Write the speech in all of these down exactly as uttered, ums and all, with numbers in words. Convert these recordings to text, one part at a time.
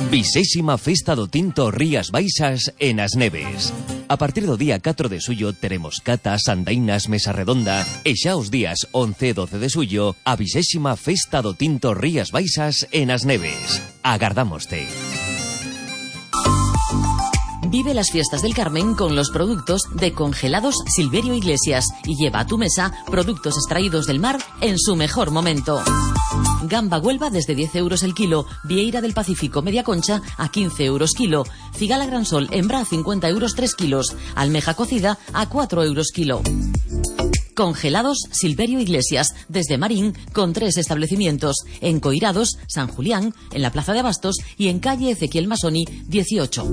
Visésima Festa do Tinto Rías Baixas en As Neves. A partir do día catro de xullo teremos catas, andainas, mesa redonda e xa os días once e doce de xullo a Visésima Festa do Tinto Rías Baixas en As Neves. Agardámoste. Vive las fiestas del Carmen con los productos de Congelados Silverio Iglesias y lleva a tu mesa productos extraídos del mar en su mejor momento. Gamba Huelva desde diez euros el kilo, Vieira del Pacífico media concha a quince euros kilo, Cigala Gran Sol hembra a cincuenta euros tres kilos, almeja cocida a cuatro euros kilo. Congelados Silverio Iglesias, desde Marín, con tres establecimientos, en Coirados, San Julián, en la Plaza de Abastos y en calle Ezequiel Masoni dieciocho.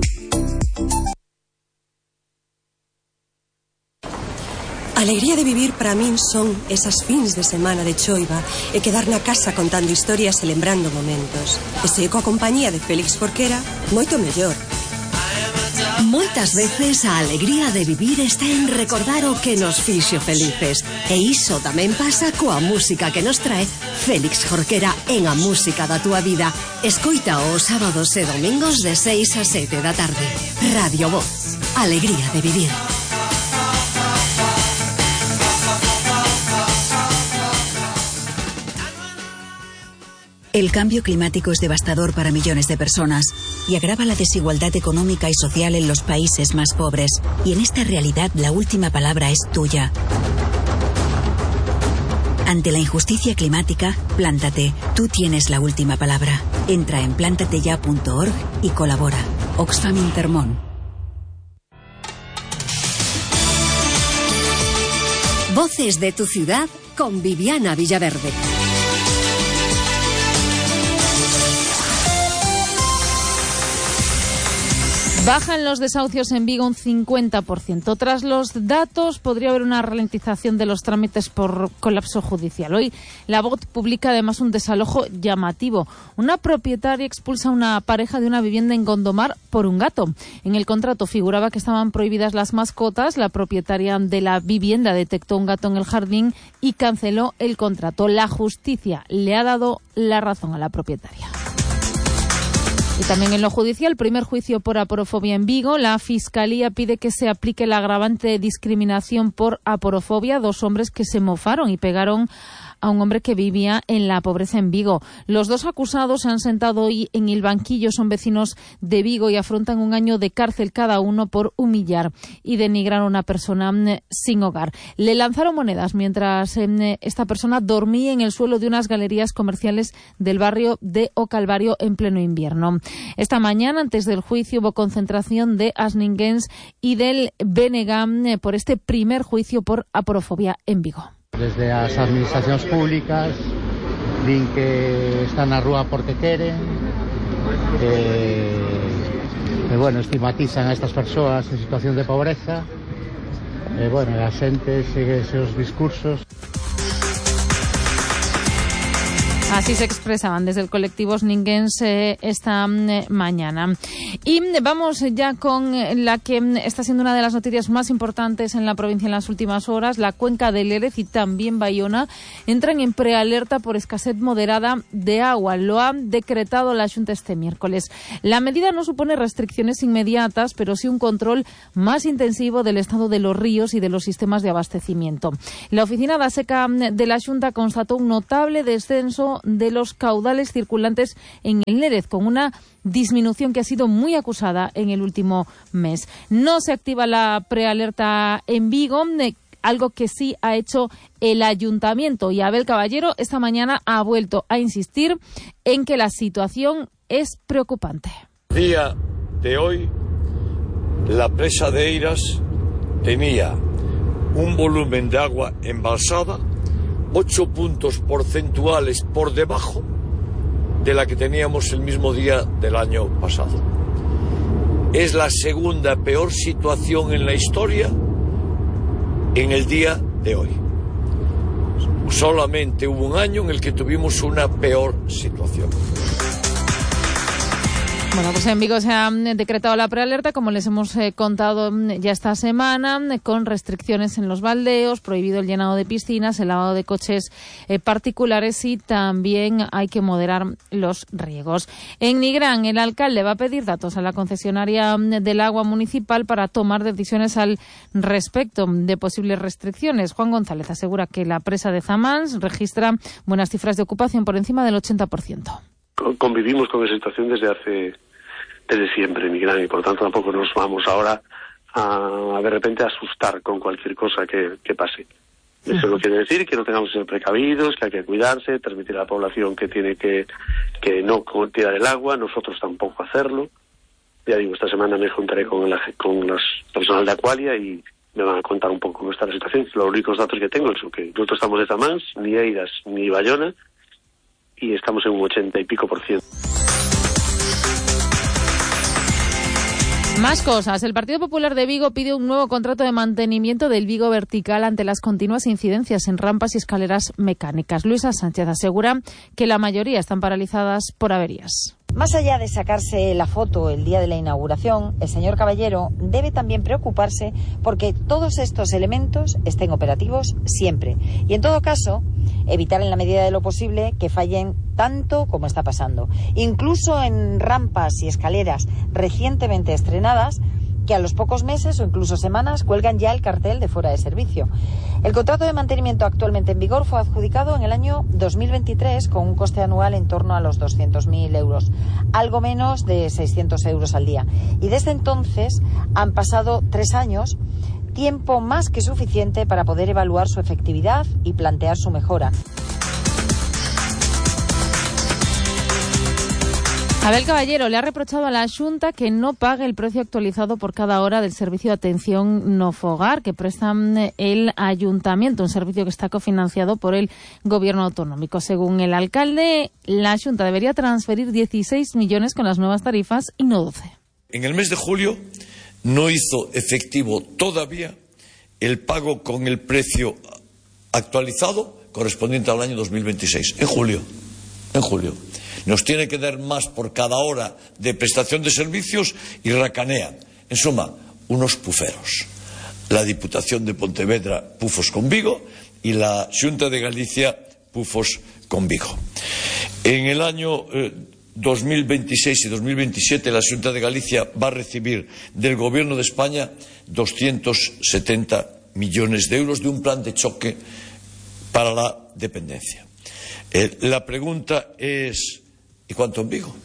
A alegría de vivir para min son esas fins de semana de choiva e quedar na casa contando historias e lembrando momentos. E se coa compañía de Félix Jorquera, moito mellor. Moitas veces a alegría de vivir está en recordar o que nos fixo felices. E iso tamén pasa coa música que nos trae Félix Jorquera en A Música da Túa Vida. Escoita os sábados e domingos de seis a sete da tarde. Radio Voz. Alegría de vivir. El cambio climático es devastador para millones de personas y agrava la desigualdad económica y social en los países más pobres. Y en esta realidad la última palabra es tuya. Ante la injusticia climática, plántate. Tú tienes la última palabra. Entra en plántateya punto org y colabora. Oxfam Intermón. Voces de tu ciudad con Viviana Villaverde. Bajan los desahucios en Vigo un cincuenta por ciento. Tras los datos, podría haber una ralentización de los trámites por colapso judicial. Hoy, la V O T publica además un desalojo llamativo. Una propietaria expulsa a una pareja de una vivienda en Gondomar por un gato. En el contrato figuraba que estaban prohibidas las mascotas. La propietaria de la vivienda detectó un gato en el jardín y canceló el contrato. La justicia le ha dado la razón a la propietaria. Y también en lo judicial, primer juicio por aporofobia en Vigo. La Fiscalía pide que se aplique el agravante de discriminación por aporofobia a dos hombres que se mofaron y pegaron a un hombre que vivía en la pobreza en Vigo. Los dos acusados se han sentado hoy en el banquillo, son vecinos de Vigo y afrontan un año de cárcel cada uno por humillar y denigrar a una persona sin hogar. Le lanzaron monedas mientras eh, esta persona dormía en el suelo de unas galerías comerciales del barrio de O Calvario en pleno invierno. Esta mañana, antes del juicio, hubo concentración de asninguens y del B N G eh, por este primer juicio por aporofobia en Vigo. Desde as administracións públicas din que están na rúa porque queren e, e bueno, estigmatizan a estas persoas en situación de pobreza e bueno, a xente segue esos discursos. Así se expresaban desde el colectivo Asninguens eh, esta eh, mañana. Y vamos ya con la que está siendo una de las noticias más importantes en la provincia en las últimas horas. La cuenca del Lérez y también Bayona entran en prealerta por escasez moderada de agua. Lo ha decretado la Xunta este miércoles. La medida no supone restricciones inmediatas, pero sí un control más intensivo del estado de los ríos y de los sistemas de abastecimiento. La Oficina da Seca de la Xunta constató un notable descenso de los caudales circulantes en el Lérez, con una disminución que ha sido muy acusada en el último mes. No se activa la prealerta en Vigo, algo que sí ha hecho el Ayuntamiento, y Abel Caballero esta mañana ha vuelto a insistir en que la situación es preocupante. Día de hoy, la presa de Eiras tenía un volumen de agua embalsada ocho puntos porcentuales por debajo de la que teníamos el mismo día del año pasado. Es la segunda peor situación en la historia en el día de hoy. Solamente hubo un año en el que tuvimos una peor situación. Bueno, pues en Vigo se ha decretado la prealerta, como les hemos eh, contado ya esta semana, con restricciones en los baldeos, prohibido el llenado de piscinas, el lavado de coches eh, particulares y también hay que moderar los riegos. En Nigrán, el alcalde va a pedir datos a la concesionaria del agua municipal para tomar decisiones al respecto de posibles restricciones. Juan González asegura que la presa de Zamans registra buenas cifras de ocupación por encima del ochenta por ciento. Convivimos con esa situación desde hace desde siempre en Nigrán y por tanto tampoco nos vamos ahora a de repente a asustar con cualquier cosa que, que pase. Eso no quiere decir que no tengamos que ser precavidos, que hay que cuidarse, transmitir a la población que tiene que, que no tirar el agua, nosotros tampoco hacerlo. Ya digo, esta semana me juntaré con la con los personal de Aqualia y me van a contar un poco cómo está la situación. Los únicos datos que tengo es que nosotros estamos de Zamans, ni Eiras ni Bayona, y estamos en un ochenta y pico por ciento. Más cosas. El Partido Popular de Vigo pide un nuevo contrato de mantenimiento del Vigo Vertical ante las continuas incidencias en rampas y escaleras mecánicas. Luisa Sánchez asegura que la mayoría están paralizadas por averías. Más allá de sacarse la foto el día de la inauguración, el señor Caballero debe también preocuparse porque todos estos elementos estén operativos siempre. Y en todo caso, evitar en la medida de lo posible que fallen tanto como está pasando. Incluso en rampas y escaleras recientemente estrenadas, que a los pocos meses o incluso semanas cuelgan ya el cartel de fuera de servicio. El contrato de mantenimiento actualmente en vigor fue adjudicado en el año dos mil veintitrés con un coste anual en torno a los doscientos mil euros, algo menos de seiscientos euros al día. Y desde entonces han pasado tres años, tiempo más que suficiente para poder evaluar su efectividad y plantear su mejora. Abel Caballero le ha reprochado a la Xunta que no pague el precio actualizado por cada hora del servicio de atención no fogar que presta el Ayuntamiento, un servicio que está cofinanciado por el Gobierno autonómico. Según el alcalde, la Xunta debería transferir dieciséis millones con las nuevas tarifas y no doce. En el mes de julio no hizo efectivo todavía el pago con el precio actualizado correspondiente al año dos mil veintiséis. En julio, en julio. Nos tiene que dar más por cada hora de prestación de servicios y racanean. En suma, unos puferos. La Diputación de Pontevedra, pufos con Vigo, y la Xunta de Galicia, pufos con Vigo. En el año eh, dos mil veintiséis y dos mil veintisiete, la Xunta de Galicia va a recibir del Gobierno de España doscientos setenta millones de euros de un plan de choque para la dependencia. Eh, la pregunta es... ¿y cuánto en Vigo?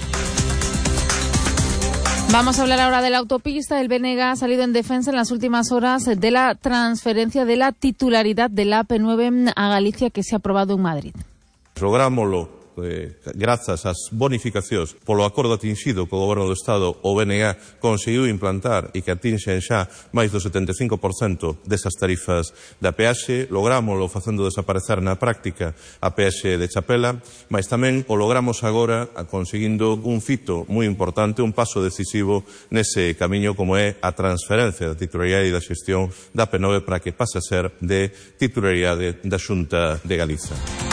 Vamos a hablar ahora de la autopista. El B N G ha salido en defensa en las últimas horas de la transferencia de la titularidad de la A P nueve a Galicia que se ha aprobado en Madrid. Programámolo eh, grazas ás bonificacións polo acordo atinxido co Goberno do Estado, o B N G conseguiu implantar e que atinxen xa máis do setenta e cinco por cento desas tarifas da peaxe. Lográmolo facendo desaparecer na práctica a peaxe de Chapela, mas tamén o logramos agora conseguindo un fito moi importante, un paso decisivo nese camiño como é a transferencia da titularidade e da xestión da A P nove para que pase a ser de titularidade da Xunta de Galiza.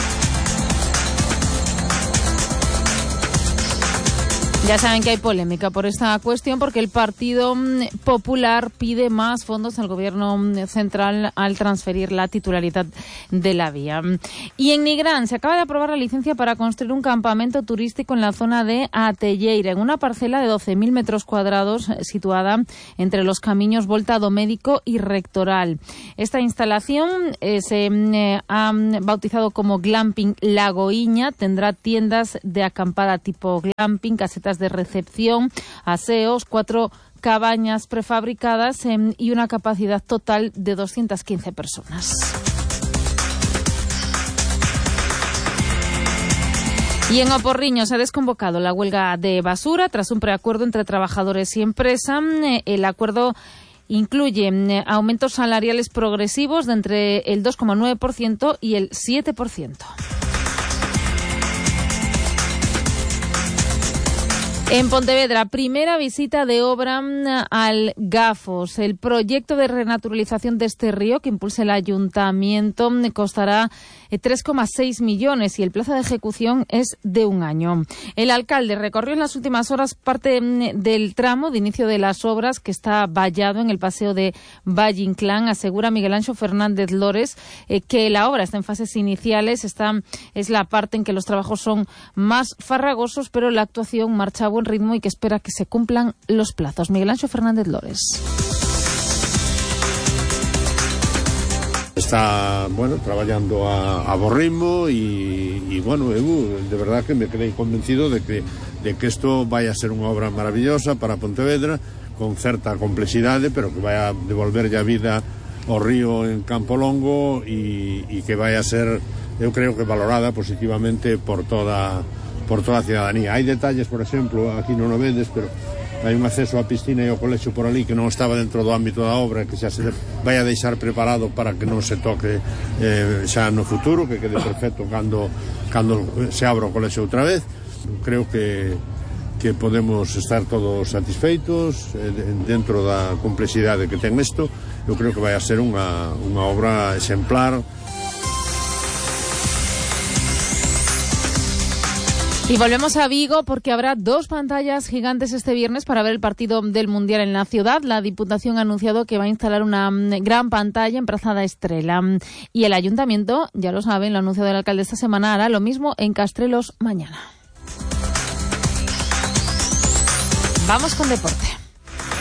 Ya saben que hay polémica por esta cuestión porque el Partido Popular pide más fondos al Gobierno central al transferir la titularidad de la vía. Y en Nigrán se acaba de aprobar la licencia para construir un campamento turístico en la zona de Atelleira, en una parcela de doce mil metros cuadrados situada entre los camiños Volta do Médico y Rectoral. Esta instalación eh, se eh, ha bautizado como Glamping Lagoiña. Tendrá tiendas de acampada tipo glamping, casetas de recepción, aseos, cuatro cabañas prefabricadas eh, y una capacidad total de doscientas quince personas. Y en Oporriño se ha desconvocado la huelga de basura tras un preacuerdo entre trabajadores y empresa. El acuerdo incluye aumentos salariales progresivos de entre el dos coma nueve por ciento y el siete por ciento. En Pontevedra, primera visita de obra al Gafos. El proyecto de renaturalización de este río que impulsa el ayuntamiento costará tres coma seis millones y el plazo de ejecución es de un año. El alcalde recorrió en las últimas horas parte del tramo de inicio de las obras que está vallado en el paseo de Valle Inclán. Asegura Miguel Anxo Fernández Lores eh, que la obra está en fases iniciales. Está, es la parte en que los trabajos son más farragosos, pero la actuación marcha a buen ritmo y que espera que se cumplan los plazos. Miguel Anxo Fernández Lores. Está, bueno, traballando a, a bo ritmo e, e, bueno, eu de verdad que me quedei convencido de que de que isto vai a ser unha obra maravillosa para Pontevedra, con certa complexidade, pero que vai a devolverlle a vida ao río en Campo Longo e, e que vai a ser, eu creo que valorada positivamente por toda por toda a cidadanía. Hai detalles, por exemplo, aquí non o vedes, pero hai un acceso á piscina e ao colexio por ali que non estaba dentro do ámbito da obra, que xa se vai a deixar preparado para que non se toque eh, xa no futuro, que quede perfecto cando, cando se abra o colexio outra vez. Creo que, que podemos estar todos satisfeitos eh, dentro da complexidade que ten isto. Eu creo que vai a ser unha, unha obra exemplar. Y volvemos a Vigo porque habrá dos pantallas gigantes este viernes para ver el partido del Mundial en la ciudad. La Diputación ha anunciado que va a instalar una gran pantalla en Praza da Estrela. Y el Ayuntamiento, ya lo saben, lo ha anunciado el alcalde esta semana, hará lo mismo en Castrelos mañana. Vamos con deporte.